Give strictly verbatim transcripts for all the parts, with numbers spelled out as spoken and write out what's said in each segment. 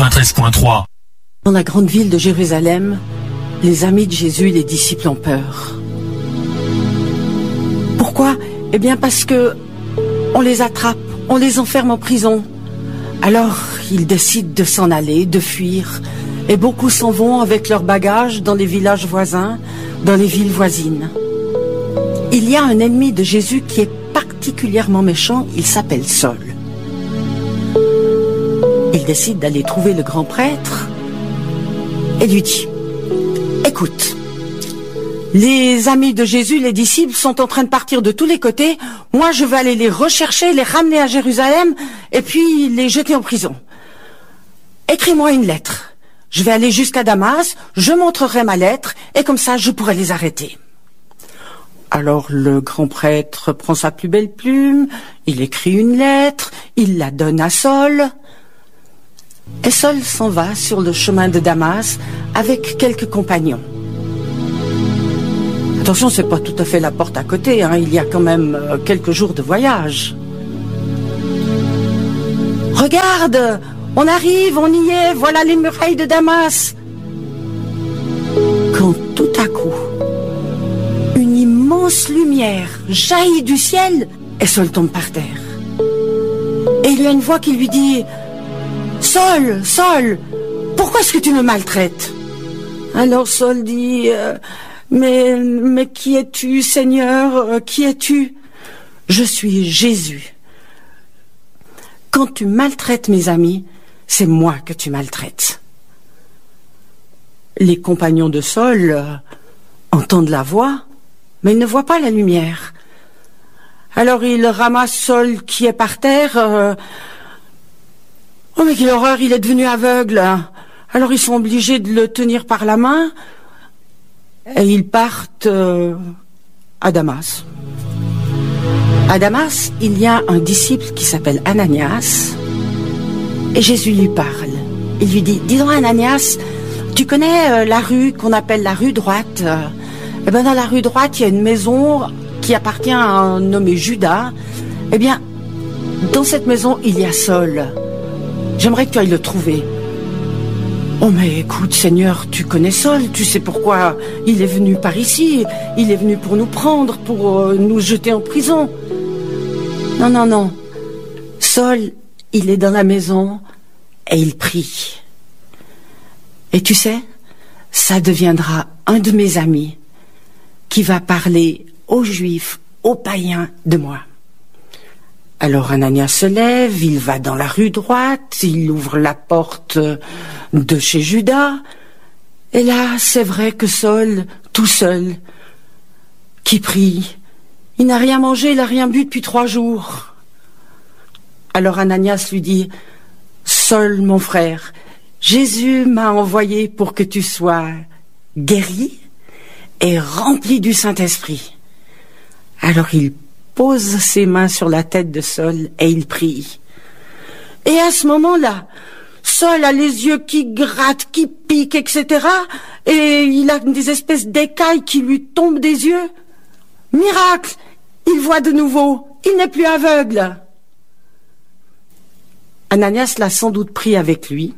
quatre-vingt-treize point trois. Dans la grande ville de Jérusalem, les amis de Jésus et les disciples ont peur. Pourquoi? Eh bien parce que on les attrape, on les enferme en prison. Alors, ils décident de s'en aller, de fuir. Et beaucoup s'en vont avec leurs bagages dans les villages voisins, dans les villes voisines. Il y a un ennemi de Jésus qui est particulièrement méchant, il s'appelle Saul. Il décide d'aller trouver le grand prêtre et lui dit: écoute, les amis de Jésus, les disciples, sont en train de partir de tous les côtés. Moi, je vais aller les rechercher, les ramener à Jérusalem et puis les jeter en prison. Écris-moi une lettre. Je vais aller jusqu'à Damas, je montrerai ma lettre et comme ça, je pourrai les arrêter. Alors le grand prêtre prend sa plus belle plume, il écrit une lettre, il la donne à Saul. Et Saul s'en va sur le chemin de Damas avec quelques compagnons. Attention, c'est pas tout à fait la porte à côté, hein, il y a quand même euh, quelques jours de voyage. Regarde, on arrive, on y est, voilà les murailles de Damas. Quand tout à coup, une immense lumière jaillit du ciel et Saul tombe par terre. Et il y a une voix qui lui dit: Saul, Saul, pourquoi est-ce que tu me maltraites? Alors Saul dit: euh, mais, mais qui es-tu, Seigneur? euh, Qui es-tu? Je suis Jésus. Quand tu maltraites mes amis, c'est moi que tu maltraites. Les compagnons de Saul euh, entendent la voix, mais ils ne voient pas la lumière. Alors ils ramassent Saul qui est par terre. Euh, oh mais quelle horreur, il est devenu aveugle. Alors ils sont obligés de le tenir par la main et ils partent euh, à Damas. À Damas, il y a un disciple qui s'appelle Ananias et Jésus lui parle. Il lui dit: dis donc Ananias, tu connais euh, la rue qu'on appelle la rue droite? Eh bien dans la rue droite, il y a une maison qui appartient à un nommé Judas. Eh bien, dans cette maison, il y a Saul. J'aimerais que tu ailles le trouver. Oh mais écoute Seigneur, tu connais Saul, tu sais pourquoi il est venu par ici. Il est venu pour nous prendre, pour euh, nous jeter en prison. Non, non, non. Saul, il est dans la maison et il prie. Et tu sais, ça deviendra un de mes amis qui va parler aux Juifs, aux païens de moi. Alors Ananias se lève, il va dans la rue droite, il ouvre la porte de chez Judas, et là, c'est vrai que Saul, tout seul, qui prie, il n'a rien mangé, il n'a rien bu depuis trois jours. Alors Ananias lui dit: Saul, mon frère, Jésus m'a envoyé pour que tu sois guéri et rempli du Saint-Esprit. Alors il pose ses mains sur la tête de Saul et il prie. Et à ce moment-là, Saul a les yeux qui grattent, qui piquent, et cetera. Et il a des espèces d'écailles qui lui tombent des yeux. Miracle! Il voit de nouveau. Il n'est plus aveugle. Ananias l'a sans doute pris avec lui.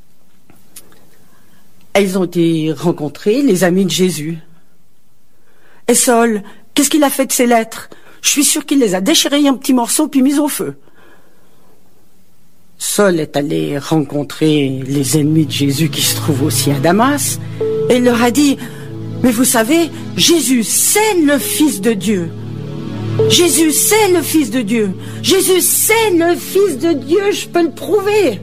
Et ils ont été rencontrés, les amis de Jésus. Et Saul, qu'est-ce qu'il a fait de ses lettres? Je suis sûr qu'il les a déchirées en petits morceaux puis mis au feu. Saul est allé rencontrer les ennemis de Jésus qui se trouvent aussi à Damas et il leur a dit: mais vous savez, Jésus c'est le Fils de Dieu. Jésus c'est le Fils de Dieu. Jésus c'est le Fils de Dieu, je peux le prouver.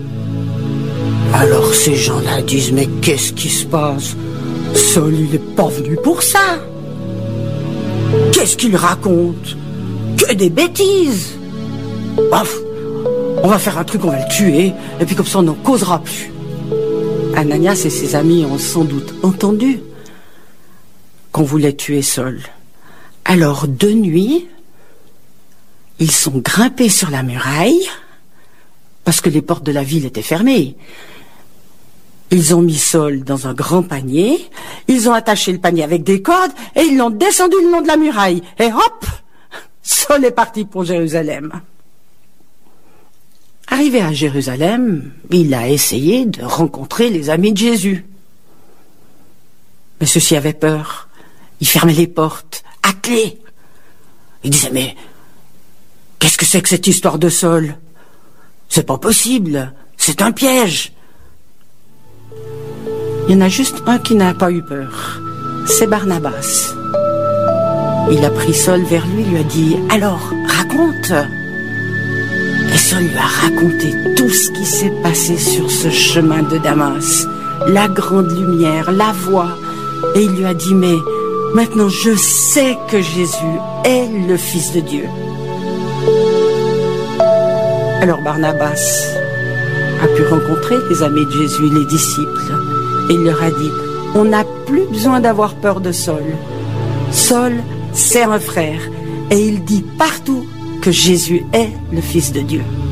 Alors ces gens-là disent: mais qu'est-ce qui se passe? Saul il n'est pas venu pour ça. Qu'est-ce qu'il raconte? Que des bêtises. Bref, on va faire un truc, on va le tuer, et puis comme ça on n'en causera plus. Ananias et ses amis ont sans doute entendu qu'on voulait tuer Saul. Alors de nuit, ils sont grimpés sur la muraille, parce que les portes de la ville étaient fermées. Ils ont mis Saul dans un grand panier, ils ont attaché le panier avec des cordes et ils l'ont descendu le long de la muraille. Et hop, Saul est parti pour Jérusalem. Arrivé à Jérusalem, il a essayé de rencontrer les amis de Jésus. Mais ceux-ci avaient peur. Ils fermaient les portes, à clé. Ils disaient, mais qu'est-ce que c'est que cette histoire de Saul? C'est pas possible, c'est un piège. Il y en a juste un qui n'a pas eu peur, c'est Barnabas. Il a pris Saul vers lui, lui a dit, alors, raconte. Et Saul lui a raconté tout ce qui s'est passé sur ce chemin de Damas, la grande lumière, la voix. Et il lui a dit, mais maintenant je sais que Jésus est le Fils de Dieu. Alors Barnabas a pu rencontrer les amis de Jésus, les disciples. Et il leur a dit, on n'a plus besoin d'avoir peur de Saul. Saul, c'est un frère. Et il dit partout que Jésus est le Fils de Dieu.